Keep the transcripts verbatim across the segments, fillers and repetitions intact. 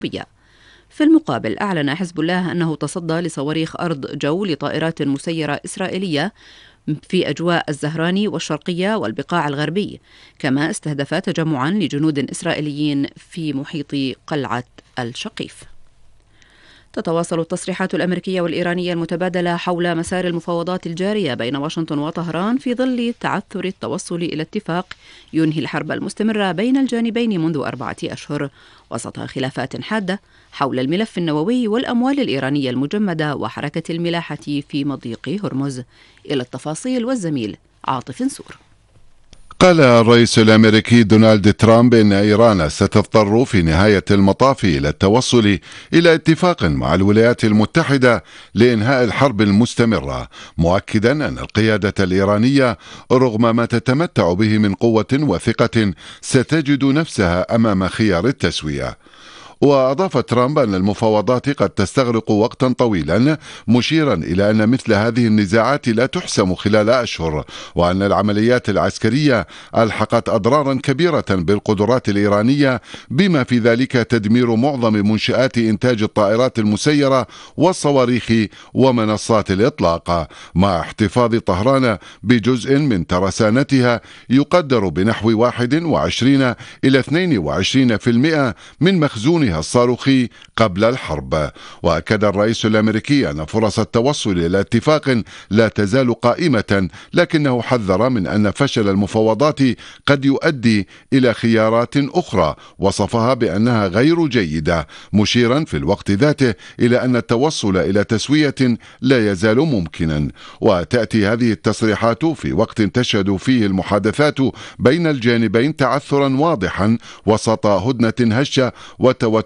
في المقابل أعلن حزب الله أنه تصدى لصواريخ أرض جو لطائرات مسيرة إسرائيلية في أجواء الزهراني والشرقية والبقاع الغربي، كما استهدف تجمعا لجنود إسرائيليين في محيط قلعة الشقيف. تتواصل التصريحات الأمريكية والإيرانية المتبادلة حول مسار المفاوضات الجارية بين واشنطن وطهران في ظل تعثر التوصل إلى اتفاق ينهي الحرب المستمرة بين الجانبين منذ أربعة أشهر، وسط خلافات حادة حول الملف النووي والأموال الإيرانية المجمدة وحركة الملاحة في مضيق هرمز. إلى التفاصيل والزميل عاطف نسور. قال الرئيس الأمريكي دونالد ترامب إن إيران ستضطر في نهاية المطاف إلى التوصل إلى اتفاق مع الولايات المتحدة لإنهاء الحرب المستمرة، مؤكدا أن القيادة الإيرانية رغم ما تتمتع به من قوة وثقة ستجد نفسها أمام خيار التسوية. وأضاف ترامب أن المفاوضات قد تستغرق وقتا طويلا، مشيرا إلى أن مثل هذه النزاعات لا تحسم خلال أشهر، وأن العمليات العسكرية ألحقت أضرارا كبيرة بالقدرات الإيرانية، بما في ذلك تدمير معظم منشآت إنتاج الطائرات المسيرة والصواريخ ومنصات الإطلاق، مع احتفاظ طهران بجزء من ترسانتها يقدر بنحو واحد وعشرين إلى اثنين وعشرين بالمئة من مخزونها الصاروخي قبل الحرب. وأكد الرئيس الأمريكي أن فرص التوصل إلى اتفاق لا تزال قائمة، لكنه حذر من أن فشل المفاوضات قد يؤدي إلى خيارات أخرى وصفها بأنها غير جيدة، مشيرا في الوقت ذاته إلى أن التوصل إلى تسوية لا يزال ممكنا. وتأتي هذه التصريحات في وقت تشهد فيه المحادثات بين الجانبين تعثرا واضحا وسط هدنة هشة وتوترات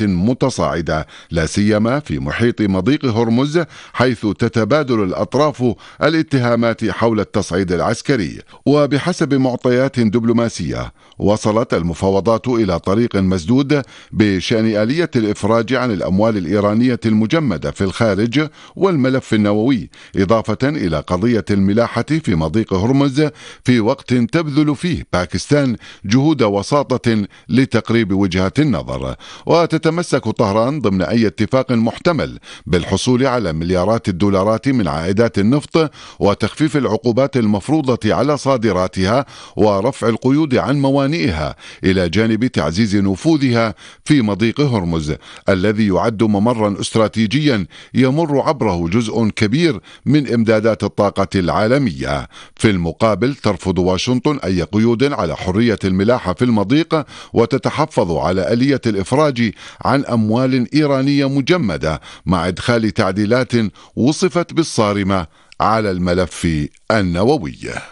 متصاعدة، لا سيما في محيط مضيق هرمز، حيث تتبادل الأطراف الاتهامات حول التصعيد العسكري. وبحسب معطيات دبلوماسية وصلت المفاوضات إلى طريق مسدود بشأن آلية الإفراج عن الأموال الإيرانية المجمدة في الخارج والملف النووي، إضافة إلى قضية الملاحة في مضيق هرمز، في وقت تبذل فيه باكستان جهود وساطة لتقريب وجهة النظر. وتتمسك طهران ضمن أي اتفاق محتمل بالحصول على مليارات الدولارات من عائدات النفط وتخفيف العقوبات المفروضة على صادراتها ورفع القيود عن موانئها، إلى جانب تعزيز نفوذها في مضيق هرمز الذي يعد ممرا استراتيجيا يمر عبره جزء كبير من إمدادات الطاقة العالمية. في المقابل ترفض واشنطن أي قيود على حرية الملاحة في المضيق، وتتحفظ على آلية الإفراج عن أموال إيرانية مجمدة، مع إدخال تعديلات وصفت بالصارمة على الملف النووي.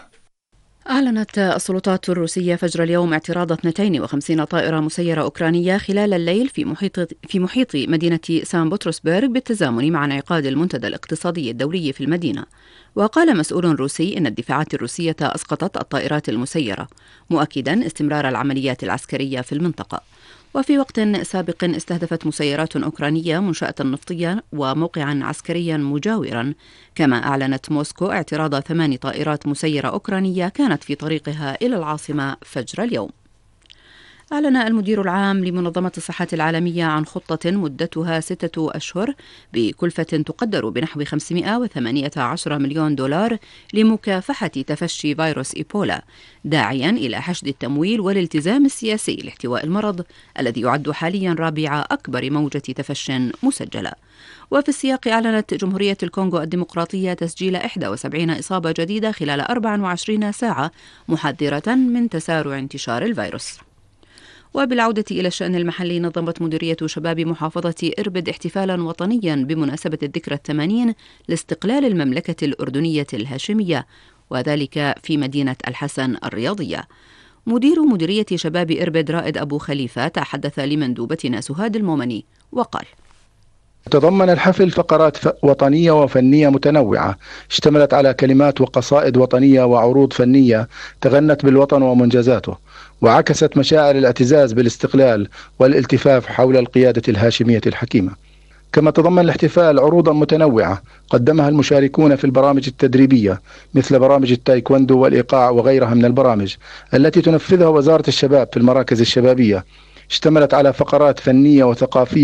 أعلنت السلطات الروسية فجر اليوم اعتراض اثنتين وخمسين طائرة مسيرة أوكرانية خلال الليل في محيط في محيط مدينة سان بطرسبرغ بالتزامن مع انعقاد المنتدى الاقتصادي الدولي في المدينة. وقال مسؤول روسي إن الدفاعات الروسية أسقطت الطائرات المسيرة، مؤكدا استمرار العمليات العسكرية في المنطقة. وفي وقت سابق استهدفت مسيرات أوكرانية منشأة نفطية وموقعا عسكريا مجاورا، كما أعلنت موسكو اعتراض ثمان طائرات مسيرة أوكرانية كانت في طريقها إلى العاصمة فجر اليوم. أعلن المدير العام لمنظمة الصحة العالمية عن خطة مدتها ستة أشهر بكلفة تقدر بنحو خمسمائة وثمانية عشر مليون دولار لمكافحة تفشي فيروس إيبولا، داعيا إلى حشد التمويل والالتزام السياسي لاحتواء المرض الذي يعد حاليا رابع أكبر موجة تفش مسجلة. وفي السياق أعلنت جمهورية الكونغو الديمقراطية تسجيل إحدى وسبعين إصابة جديدة خلال أربع وعشرين ساعة، محذرة من تسارع انتشار الفيروس. وبالعودة إلى الشأن المحلي، نظمت مديرية شباب محافظة إربد احتفالا وطنيا بمناسبة الذكرى الثمانين لاستقلال المملكة الأردنية الهاشمية، وذلك في مدينة الحسن الرياضية. مدير مديرية شباب إربد رائد أبو خليفة تحدث لمندوبتنا سهاد المومني وقال: تضمن الحفل فقرات وطنية وفنية متنوعة اشتملت على كلمات وقصائد وطنية وعروض فنية تغنت بالوطن ومنجزاته، وعكست مشاعر الاعتزاز بالاستقلال والالتفاف حول القيادة الهاشمية الحكيمة. كما تضمن الاحتفال عروضا متنوعة قدمها المشاركون في البرامج التدريبية مثل برامج التايكوندو والإيقاع وغيرها من البرامج التي تنفذها وزارة الشباب في المراكز الشبابية، اشتملت على فقرات فنية وثقافية